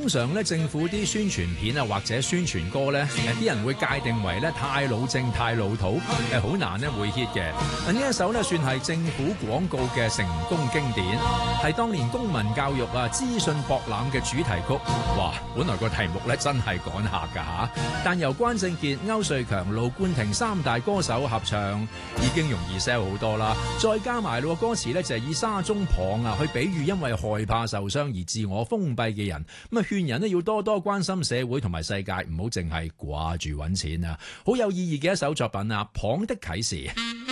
常咧政府啲宣傳片啊或者宣傳歌咧，啲人會界定為咧太老正太老土，好難咧會 hit 嘅。呢一首咧算係政府廣告嘅成功經典，係當年公民教育啊資訊博覽嘅主題曲。哇，本來個題目咧真係趕客㗎嚇，但由關正傑、歐瑞強、盧冠廷三大歌手合唱，已經容易 sell 好多啦。再加埋歌詞咧就係以沙中旁啊去比喻因為害怕受傷而自我封閉嘅人，咁啊勸人咧要多多關心社會同埋世界，唔好淨係掛住揾錢啊！好有意義嘅一首作品啊，《旁的啟示》。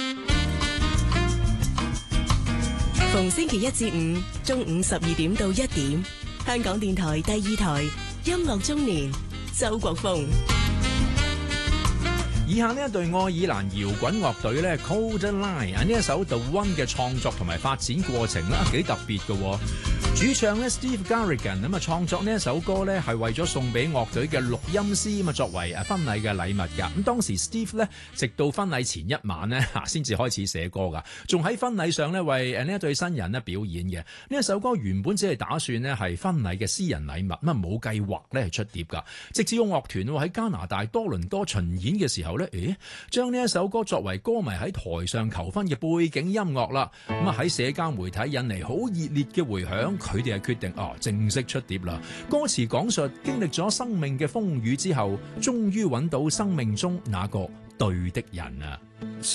逢星期一至五中午12點到1點，香港電台第2台音樂中年，周國峰。 以下呢一隊愛爾蘭搖滾樂隊咧 Codaline 呢一首 The One 嘅創作同埋發展過程啦，幾特別嘅。主唱咧 Steve Garrigan 咁啊創作呢一首歌咧係為咗送俾樂隊嘅錄音師咁啊作為婚禮嘅禮物㗎。咁當時 Steve 咧直到婚禮前一晚咧先至開始寫歌㗎，仲喺婚禮上咧為呢一對新人咧表演嘅。呢一首歌原本只係打算咧係婚禮嘅私人禮物，咁啊冇計劃咧係出碟㗎。直至用樂團喺加拿大多倫多巡演嘅時候咧，將呢一首歌作為歌迷喺台上求婚嘅背景音樂啦。咁啊喺社交媒體引嚟好熱烈嘅回響。佢哋係決定正式出碟啦。歌詞講述經歷咗生命嘅風雨之後，終於揾到生命中那個對的人啊。